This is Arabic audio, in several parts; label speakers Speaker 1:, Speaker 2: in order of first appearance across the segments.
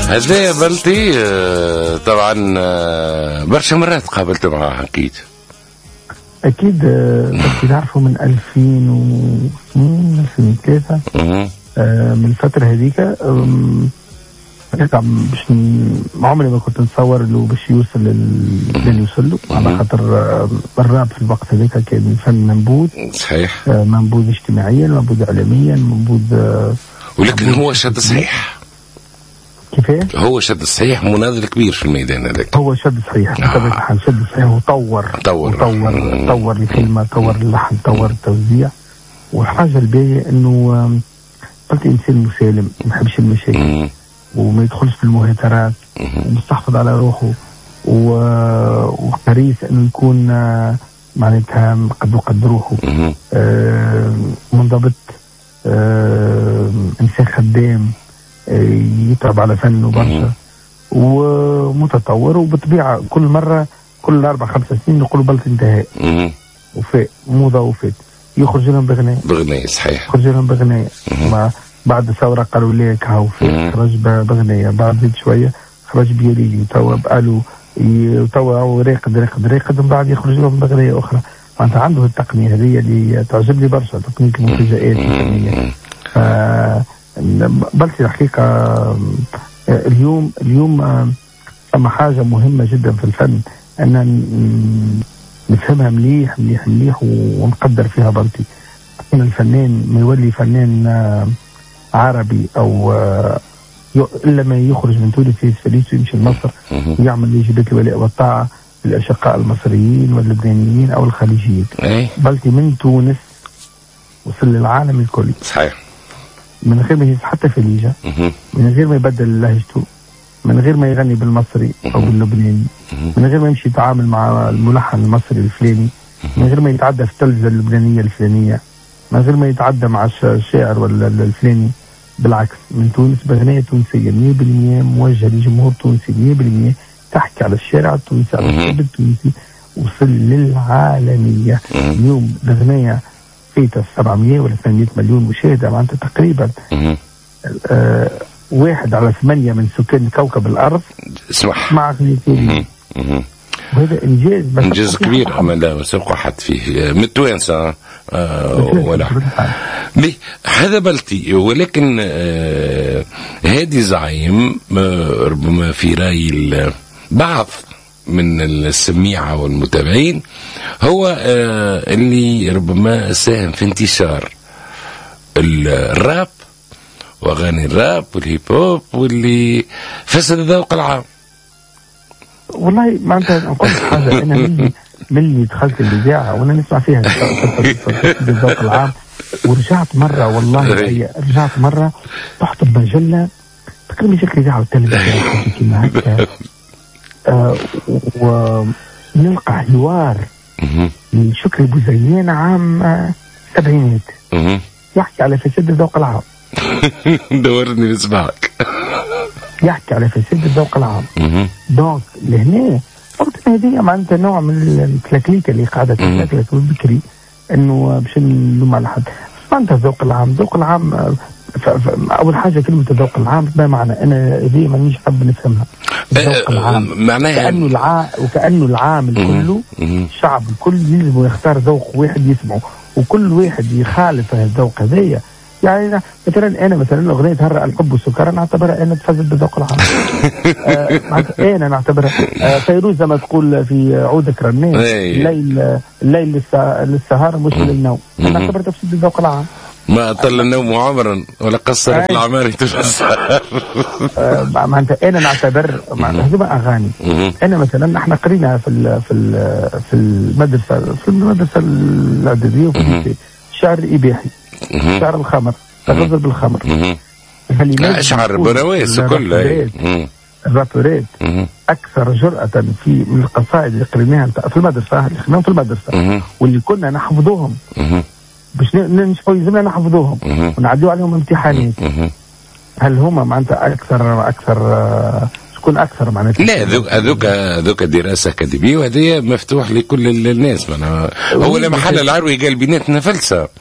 Speaker 1: هذا بلتي طبعا برشا مرات قابلت معها
Speaker 2: أكيد بلتي نعرفه من 2003 من الفترة هذيك. باش عمري ما كنت نتصور له باش يوصل اللي يوصل له، على خاطر الراب في الوقت هذاك كان فن منبوذ.
Speaker 1: صحيح.
Speaker 2: منبوذ اجتماعيا، منبوذ اعلاميا، منبوذ.
Speaker 1: ولكن هو شد صحيح.
Speaker 2: كيفاش؟
Speaker 1: هو شد صحيح، مناضل كبير في الميدان هذاك.
Speaker 2: هو شد صحيح بطبيعة الحال، شد صحيح وطور الكلمة، طور اللحن، طور التوزيع. والحاجة الباقية انه قلت انسان مسالم، ما يحبش المشاكل وما يدخلش في المهاترات، ومستحفظ على روحه، وحريص انه يكون معناتها قد روحه، منضبط، انسان خدام، يتعب على فنه برشا، ومتطور. وبطبيعة كل مرة كل 4-5 سنين نقول بلت انتهاء وفاء موضة وفات، يخرج لهم بغناية. صحيح، يخرج لهم بغناية. بعد الثورة قالوا ليك هاو خرج بغنية، بعد زيد شوية خرج بيالي، وتوا قالوا توا راقد من بعد يخرج لهم بغنية أخرى. فأنت عنده التقنية هذه اللي تعجبني برشا، تقنية المفاجآت الفنية. بلتي الحقيقة اليوم أما حاجة مهمة جدا في الفن أن نفهمها مليح مليح مليح ونقدر فيها بلتي. أن الفنان ما يولي فنان عربي أو إلا ما يخرج من تونس يسفليس ويمشي لمصر ويعمل واجبات الولاء والطاعة للأشقاء المصريين واللبنانيين أو الخليجيين. بلتي من تونس وصل للعالم الكل.
Speaker 1: صحيح. من
Speaker 2: غير ما يهز حتى فليجة، من غير ما يبدل لهجته، من غير ما يغني بالمصري أو باللبناني، من غير ما يمشي يتعامل مع الملحن المصري الفلاني، من غير ما يتعدى في التلفزة اللبنانية الفلانية، من غير ما يتعدى مع الشاعر ولا الفلاني. بالعكس، من تونس بغنية تونسية 100% موجهة لجمهور تونسي 100%، تحكي على الشارع التونسي، على الشعب التونسي، وصل للعالمية. اليوم الأغنية فيها 700 ولا 800 مليون مشاهدة، معناتها تقريبا 1/8 من سكان كوكب الأرض مع أغنية. وهذا إنجاز
Speaker 1: كبير أما لا سبق حد فيه من التوانسة ولا هذا بلتي. ولكن هذه زعيم ربما في رأي بعض من السميعة والمتابعين هو اللي ربما ساهم في انتشار الراب وأغاني الراب والهيب هوب، واللي فسد الذوق العام.
Speaker 2: والله ما أنت نقول حاجة، أنا من اللي دخلت الإذاعة وأنا نسمع فيها الذوق العام، ورجعت مرة والله رجعت مرة رحت بمجلة تقريبا شكل الإذاعة والتلفزيون حكيتي معك، ونلقى حوار لشكري بوزيان عام 70 يحكي على فساد الذوق العام.
Speaker 1: دورني نسمعك.
Speaker 2: يحكي على فساد الذوق العام. دونك لهنا قلت هذه معناتها نوع من التلكليكه اللي قاعده تتلكلك بكري، انه باش نلوم على حد. معناتها الذوق العام، الذوق العام اول حاجه كلمه الذوق العام ما معنى، انا هذه مانيش حاب نفهمها. الذوق العام معناها وكانه العام كله الشعب الكل يلزم يختار ذوق واحد يسمعه، وكل واحد يخالف الذوق هذايا. يعني مثلا انا اغنيه هرأ الحب والسكر نعتبرها انا تفزت بالذوق العام. انا نعتبرها فيروز لما تقول في عودك رنان الليل للسهر مش للنوم، نعتبر تفسد بالذوق العام.
Speaker 1: ما أطل النوم عمرا ولا قصر في الأعمار تفسر.
Speaker 2: معناتها انا نعتبر هذه اغاني. انا مثلا احنا قرينا في المدرسه الاعداديه وفي الشعر الاباحي، شعر الخمر، الغزل بالخمر،
Speaker 1: أشعر بنواس كلها
Speaker 2: الرابورات أكثر جرأة من القصائد اللي قريناها في المدرسة، اللي خدناهم في المدرسة واللي كنا نحفظوهم باش ننجحوا يلزمنا نحفظوهم ونعديوا عليهم امتحانات. هل هما معناتها أكثر شكون أكثر معناتها؟
Speaker 1: لا، ذوك دراسة أكاديمية، وهذه مفتوح لكل الناس. هو لما حل العروي قال بيناتنا فلسفة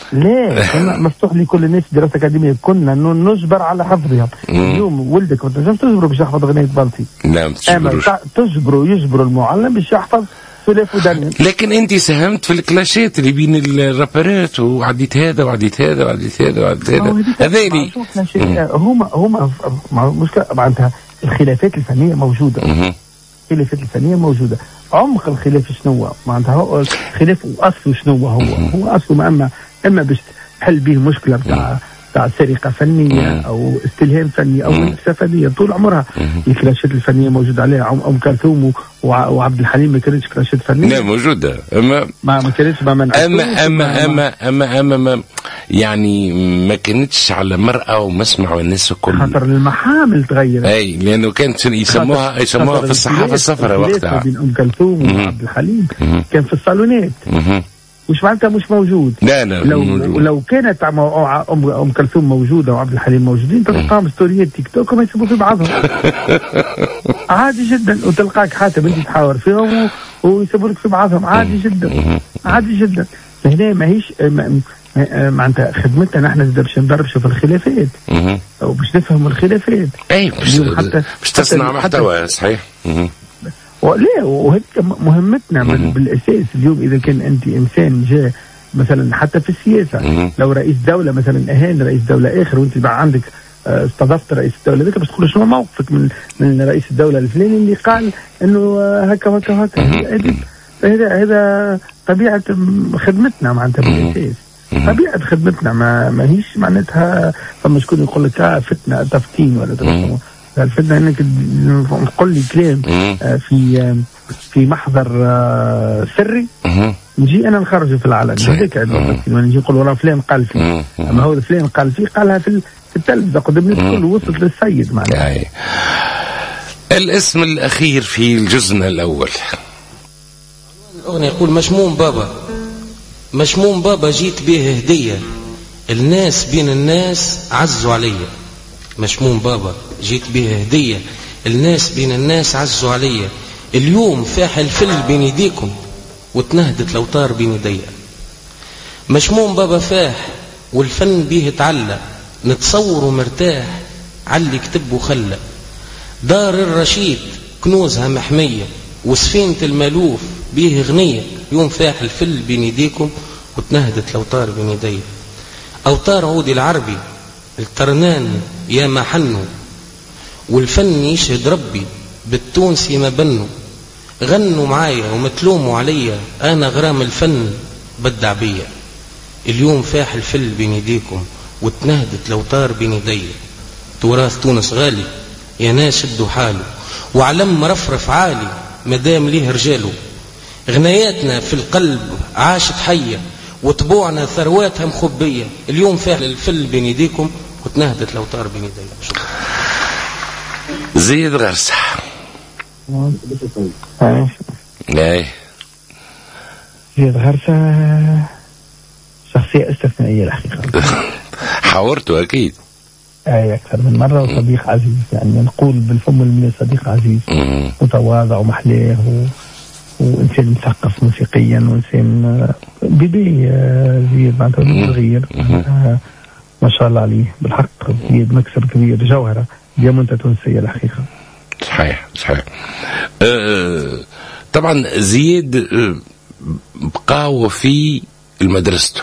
Speaker 2: لا مفتوح لكل الناس دراسة أكاديمية، كنا نجبر على حفظها. اليوم ولدك ما تنجمش تجبره باش يحفظ غنية بلطي.
Speaker 1: نعم
Speaker 2: يجبروا المعلم باش يحفظ سلاف ودنيا.
Speaker 1: لكن انت ساهمت في الكلاشات اللي بين الرابرات، وعديت هذا وعديت هذا وعديت هذا وعديت هذا. هذيلي
Speaker 2: هما مشكلة معناتها الخلافات الفنية موجودة. الخلافات الفنية موجودة. عمق الخلاف شنو معناتها؟ هو الخلاف واصله شنو هو اصله اما باش تحل به مشكلة بتاع سرقة فنية أو استلهام فني أو منافسة فنية طول عمرها. الكلاشات الفنية موجودة عليها. أم كلثوم وعبد الحليم ما كانتش كلاشات فنية.
Speaker 1: لا موجودة، ما
Speaker 2: كانتش
Speaker 1: أما يعني ما كانتش على مرأة ومسمع والناس الكل.
Speaker 2: خاطر المحامل تغير.
Speaker 1: أي لأنه كانت يسموها في الصحافة الصفراء وقتها.
Speaker 2: بين أم كلثوم وعبد الحليم كان في الصالونات. مش معناتها مش موجود.
Speaker 1: لا
Speaker 2: لو كانت ام كلثوم موجوده وعبد الحليم موجودين تلقاهم ستوريات تيك توك وما يسبوا في بعضهم. عادي جدا، وتلقاك حاتم انت تحاور فيهم ويسبوا لك في بعضهم. عادي جدا عادي جدا. هنا ماهيش معناتها خدمتنا نحن باش ندربش في الخلافات وباش نفهم الخلافات.
Speaker 1: اي باش تصنع محتوى صحيح.
Speaker 2: لا وهيك مهمتنا بالاساس اليوم. اذا كان انت انسان جاء مثلا حتى في السياسه، لو رئيس دوله مثلا اهان رئيس دوله اخر وانت بقى عندك استضفت رئيس الدوله ذاك، باش تقول شنو موقفك من رئيس الدوله الفلاني اللي قال انه هكا وهكا وهكا. هذا طبيعه خدمتنا معناتها بالاساس. طبيعه خدمتنا ما هيش معناتها فما شكون يقول لك فتنه تفتين ولا الفتنة انك نقول لي كلام في محضر سري نجي انا نخرجه في العلن. هذاك نجي نقول والله فلان قال فيه، اما هو فلان قال فيه قالها في التلفزة قدام الناس الكل وصلت للسيد معناها.
Speaker 1: الاسم الاخير في الجزء الاول.
Speaker 3: الاغنية يقول مشموم بابا جيت به هدية، الناس بين الناس عزوا عليا. مشموم بابا جيت به هدية، الناس بين الناس عزوا عليا. اليوم فاح الفل بين يديكم وتنهدت الأوتار بين يديا. مشموم بابا فاح والفن بيه تعلى، نتصور مرتاح علي كتب وخلى. دار الرشيد كنوزها محمية وسفينة المالوف بيه غنية. يوم فاح الفل بين يديكم وتنهدت الأوتار بين يديا. أوتار عودي العربي الترنان يا ما حنوا، والفن يشهد ربي بالتونسي ما بنوا. غنوا معايا وما تلوموا عليا، أنا غرام الفن بدع بيا. اليوم فاح الفل بين يديكم وتنهدت الأوتار بين يديا. تراث تونس غالي يا ناس شدوا حاله، وعلم مرفرف عالي مدام ليه رجاله. غناياتنا في القلب عاشت حية وطبوعنا ثرواتها مخبية. اليوم فاح الفل بين يديكم وتنهدت الأوتار بين يديا. شكرا.
Speaker 1: زيد غرسة.
Speaker 2: زيد غرسة شخصية استثنائية الحقيقة.
Speaker 1: حاورته أكيد.
Speaker 2: أكثر من مرة، وصديق عزيز، يعني نقول بالفم والمية صديق عزيز متواضع ومحلاه وإنسان مثقف موسيقيا، وإنسان بيبي زيد معناتها صغير ما شاء الله عليه. بالحق زيد مكسب كبير، جوهرة ديامونتا تونسية الحقيقة.
Speaker 1: صحيح. طبعا زيد بقى في مدرسته.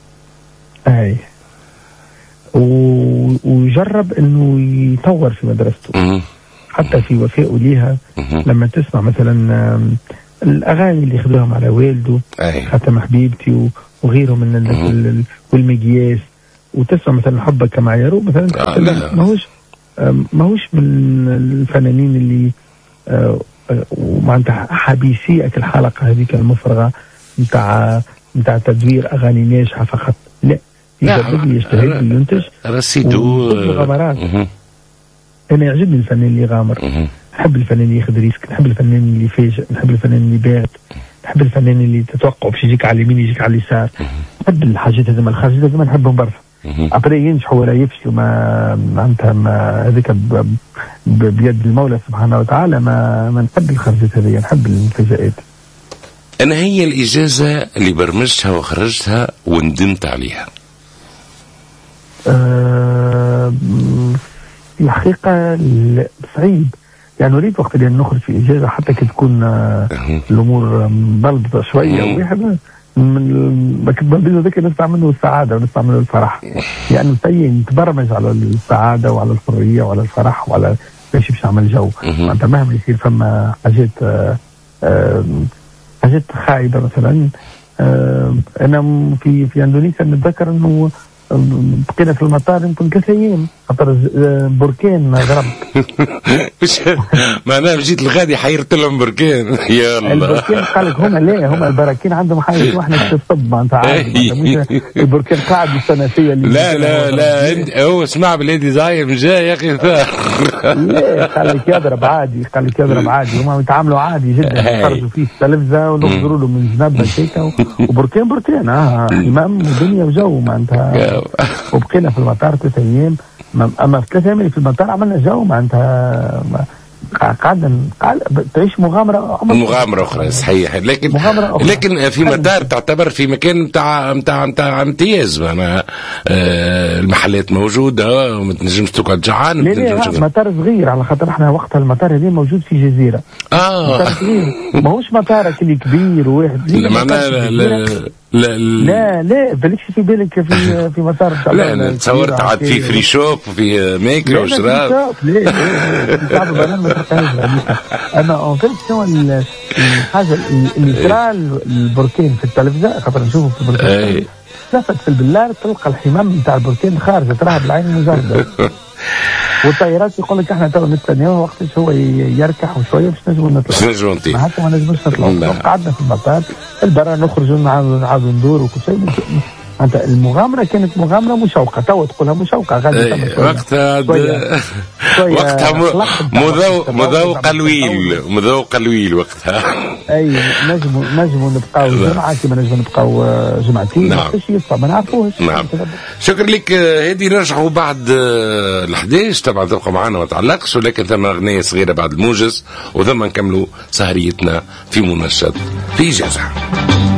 Speaker 2: وجرب انه يطور في مدرسته حتى في وفائه ليها. لما تسمع مثلا الاغاني اللي يخدوهم على والده حتى حبيبتي وغيرهم من والمقياس، وتسمع مثلا حبك معيار مثلا ماهوش من الفنانين اللي ومعناتها حبيسيك الحلقه هذيك المفرغه نتاع تدوير اغاني ناجحه فقط. لا، يجرب يجتهد ينتج
Speaker 1: رصيدو
Speaker 2: غمرات. انا يعجبني الفنان اللي غامر، نحب الفنان اللي ياخذ ريسك، نحب الفنان اللي يفاجئ، نحب الفنان اللي بارد، نحب الفنان اللي تتوقع باش يجيك على اليمين يجيك على اليسار. نحب الحاجات هذوما، الحاجات هذوما نحبهم برشا. ابري ينجحوا ولا يفشلوا ما معناتها هذيك بيد المولى سبحانه وتعالى. ما نحب الخرجات هذه، نحب المفاجآت.
Speaker 1: انا هي الاجازه اللي برمجتها وخرجتها وندمت عليها.
Speaker 2: في الحقيقة صعيب، يعني نريد وقت اللي نخرج في إجازة حتى كي تكون الأمور مبلبطة شوية، واحد من ذلك نستعمله السعادة ونستعمله الفرح، يعني نتبرمج على السعادة وعلى الحرية وعلى الفرح وعلى باش نعمل جو. أنت مهما يصير فما حاجات خايبة مثلا. أنا في إندونيسيا نتذكر إنه بقينا في المطار يمكن 3 أيام خاطر بركان غرب.
Speaker 1: مش معناها جيت الغادي حيرت لهم بركان. يا الله
Speaker 2: البركان قال لك هما البراكين عندهم حاجه واحنا في الطب ما انت عارف البركان قاعد السنفيه اللي
Speaker 1: لا هو اسمع بالهادي زاير جاي يا اخي.
Speaker 2: لا قال لك يضرب عادي هما يتعاملوا عادي جدا، يخرجوا فيه التلفزه ونخرجوا له من جنب هيك وبركان امام ودنيا وجو ما انت. وبقينا في المطار 3 أيام. اما في 3 أيام في المطار عملنا جو ما انت قاعد تعيش مغامره اخرى
Speaker 1: صحيح. لكن في مطار تعتبر في مكان نتاع امتياز، معناها المحلات موجوده وما تنجمش تقعد جعان.
Speaker 2: لا مطار صغير على خاطر احنا وقتها المطار هذا موجود في جزيره. مطار صغير ماهوش مطارك اللي كبير واحد. لا بالكش في بالك في مطار.
Speaker 1: لا تصورت عاد في فري شوب وفي ماكله وشراب.
Speaker 2: انا انفلت شنو الحاجه اللي ترى البركان في التلفزيون خاطر نشوفه في البركان لفت في البلار تلقى الحمام نتاع البركان خارجه تراها بالعين المجرده. والطيارات يقول لك احنا تو نستناوه وقتاش هو يركح وشويه باش نجموا نطلع. حتى ما نجموش نطلعوا. قعدنا في المطار البرا نخرجوا نعاودوا ندوروا وكل شيء. انت المغامره كانت مغامره مشوقه، تو تقولها مشوقه غادي
Speaker 1: وقتها مذوق الويل وقتها.
Speaker 2: اي نجموا نبقاو جمعه كما نجموا نبقاو جمعتين.
Speaker 1: نعم.
Speaker 2: ما نعرفوش.
Speaker 1: نعم. شكرا لك هادي. نرجعوا بعد 11 طبعا تبقى معنا ما تعلقش، ولكن ثم اغنيه صغيره بعد الموجز وثم نكملوا سهريتنا في منشط في إجازة.